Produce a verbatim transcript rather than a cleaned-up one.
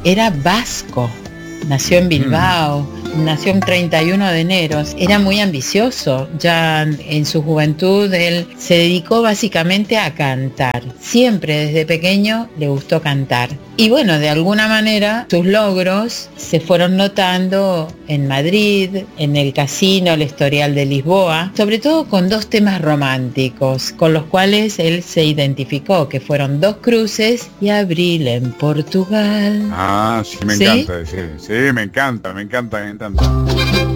era vasco. Nació en Bilbao, mm. nació un treinta y uno de enero. Era muy ambicioso. Ya en su juventud él se dedicó básicamente a cantar. Siempre desde pequeño le gustó cantar. Y bueno, de alguna manera sus logros se fueron notando en Madrid, en el Casino, el Estoril de Lisboa, sobre todo con dos temas románticos, con los cuales él se identificó, que fueron Dos Cruces y Abril en Portugal. Ah, sí, me ¿Sí? encanta, sí, sí, me encanta, me encanta, me encanta.